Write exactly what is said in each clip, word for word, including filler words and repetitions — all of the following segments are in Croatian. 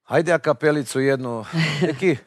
Hajde a kapelicu jednu. Neki?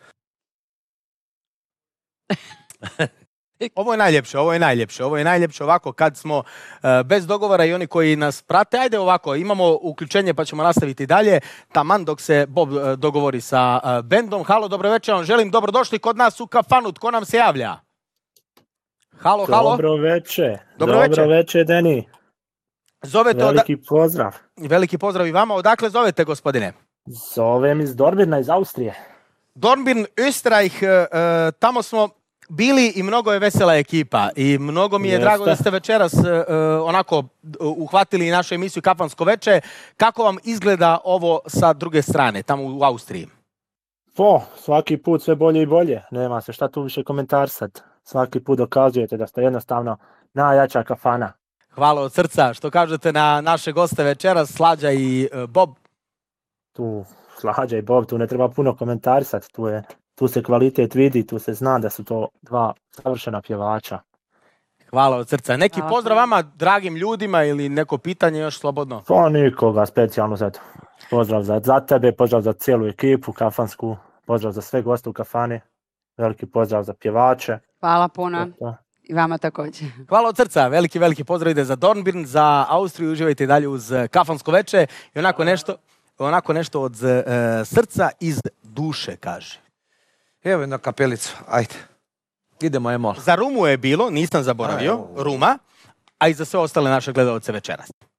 Ovo je najljepše, ovo je najljepše, ovo je najljepše ovako kad smo uh, bez dogovora i oni koji nas prate. Ajde ovako, imamo uključenje pa ćemo nastaviti dalje. Taman dok se Bob uh, dogovori sa uh, bendom. Halo, dobro večer, vam želim dobrodošli kod nas u kafanu. Tko nam se javlja? Halo, halo. Dobro večer. Dobro, dobro večer. večer, Deni. Zovete Veliki oda... pozdrav. Veliki pozdrav i vama. Odakle zovete, gospodine? Zovem iz Dornbirna, iz Austrije. Dornbirn, Österreich, uh, tamo smo bili i mnogo je vesela ekipa i mnogo mi je Jeste. drago da ste večeras uh, onako uhvatili našu emisiju Kafansko veče. Kako vam izgleda ovo sa druge strane, tamo u Austriji? Po, svaki put sve bolje i bolje. Nema se šta tu više komentarsat. Svaki put dokazujete da ste jednostavno najjača kafana. Hvala od srca. Što kažete na naše goste večeras, Slađa i uh, Bob? Tu Slađa i Bob, tu ne treba puno komentarsat. Tu, je, tu se kvalitet vidi, tu se zna da su to dva savršena pjevača. Hvala od srca. Neki pozdrav vama, dragim ljudima ili neko pitanje još slobodno? Pa nikoga specijalno zato. Pozdrav za, za tebe, pozdrav za cijelu ekipu kafansku, pozdrav za sve goste u kafani, veliki pozdrav za pjevače. Hvala puno. I vama također. Hvala od srca, veliki, veliki pozdrav ide za Dornbirn, za Austriju, uživajte dalje uz Kafansko veče i onako nešto, onako nešto od uh, srca iz duše, kaže. Evo jedna kapelicu, ajde. Idemo, Emol. Za Rumu je bilo, nisam zaboravio, Aj, Ruma, a i za sve ostale naše gledalce večeras.